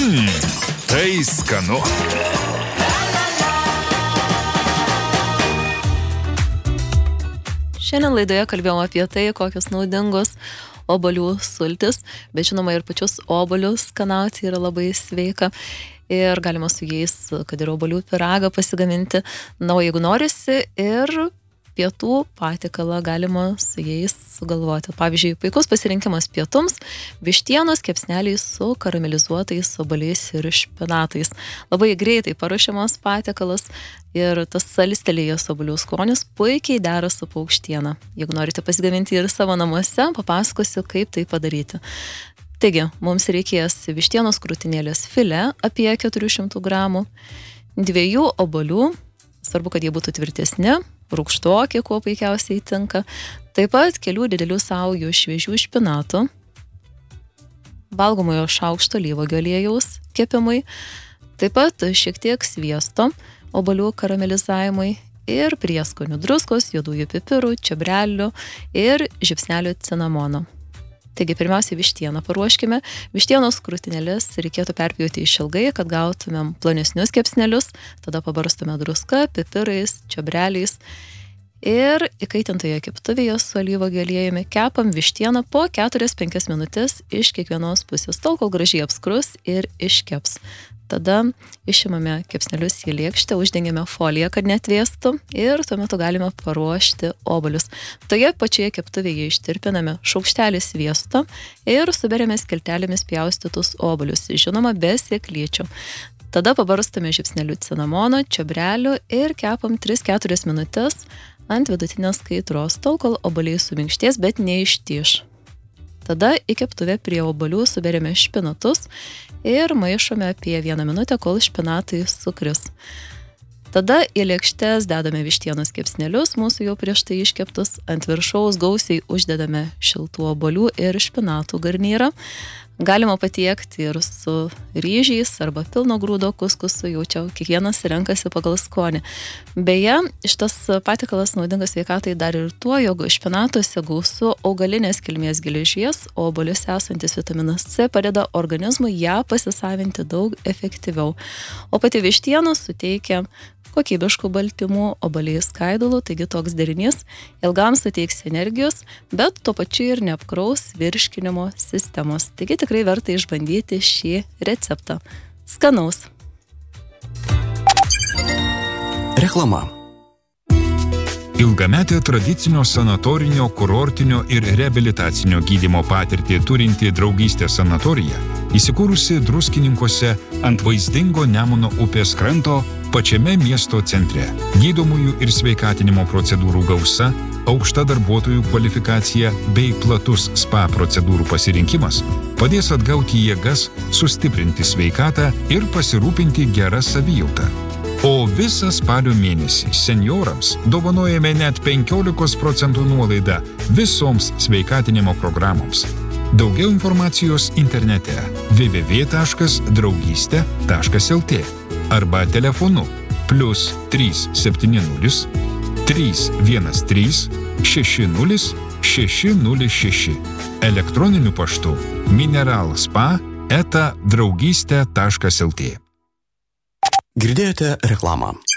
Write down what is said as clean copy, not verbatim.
Tai skanu. Šiandien laidoje kalbėjome apie tai, kokios naudingos obuolių sultis, bet žinoma ir pačius obuolius skanauti yra labai sveika ir galima su jais, kad ir obuolių pyragą pasigaminti. Na, o jeigu norisi ir pietų patiekalą galima su jais sugalvoti. Pavyzdžiui, puikus pasirinkimas pietums - vištienos kepsneliai su karamelizuotais obuoliais ir špinatais. Labai greitai paruošiamas patiekalas ir tas salistelėjęs obuolių skonis puikiai dera su paukštiena. Jeigu norite pasigaminti ir savo namuose, papasakosiu, kaip tai padaryti. Taigi, mums reikės vištienos krūtinėlės filė apie 400 gramų, 2 obuolių, svarbu, kad jie būtų tvirtesni, rūgštokie, kuo puikiausiai tinka, taip pat kelių didelių saujų šviežių špinatų, valgomojo šaukšto alyvuogių aliejaus kepimui, taip pat šiek tiek sviesto obuolių karamelizavimui ir prieskonių druskos, juodųjų pipirų, čiobrelių ir žiupsnelio cinamono. Taigi, pirmiausia, vištieną paruoškime. Vištienos krūtinėlės reikėtų perpjauti išilgai, kad gautumėm plonesnius kepsnelius, tada pabarstume druska, pipirais, čiobreliais ir įkaitintoje keptuvėje su alyvuogių aliejumi kepam vištieną po 4-5 minutės iš kiekvienos pusės, tol kol gražiai apskrus ir iškeps. Tada išimame kepsnelius į lėkštę, uždengiame foliją, kad netvėstų ir tuo metu galime paruošti obuolius. Toje pačioje keptuvėje ištirpiname šaukštelį sviesto ir suberiame skiltelėmis pjaustytus obuolius, žinoma, be sėklyčių. Tada pabarstame žiupsneliu cinamono, čiobrelių ir kepam 3-4 minutės ant vidutinės kaitros, tol kol obuoliai suminkštės, bet neištiš. Tada į keptuvę prie obuolių suberiame špinatus ir maišome apie 1 minutę, kol špinatai sukris. Tada į lėkštes dedame vištienos kepsnelius, mūsų jau prieš tai iškeptus, ant viršaus gausiai uždedame šiltų obuolių ir špinatų garnyrą. Galima patiekti ir su ryžiais arba pilno grūdo kuskusu, jau čia kiekvienas renkasi pagal skonį. Beje, šitas patiekalas naudingas sveikatai dar ir tuo, jog špinatuose gausu augalinės kilmės geležies, o obuoliuose esantis vitaminas C padeda organizmui ją pasisavinti daug efektyviau. O pati vištiena suteikia kokybiškų baltymų, obuoliai skaidulų, taigi toks derinys ilgam suteiks energijos, bet tuo pačiu ir neapkraus virškinimo sistemos. Taigi tikrai verta išbandyti šį receptą. Skanaus! Reklama. Ilgametė tradicinio sanatorinio, kurortinio ir reabilitacinio gydymo patirtį turinti Draugystės sanatorija, įsikūrusi Druskininkuose ant vaizdingo Nemuno upės kranto pačiame miesto centre. Gydomųjų ir sveikatinimo procedūrų gausa, aukšta darbuotojų kvalifikacija bei platus spa procedūrų pasirinkimas padės atgauti jėgas, sustiprinti sveikatą ir pasirūpinti gerą savijautą. O visą spalio mėnesį seniorams dovanojame net 15% nuolaidą visoms sveikatinimo programoms. Daugiau informacijos internete www.draugystė.lt arba telefonu +370 313 60 606, elektroniniu paštu mineralspa@draugystė.lt. Girdėjote reklamą.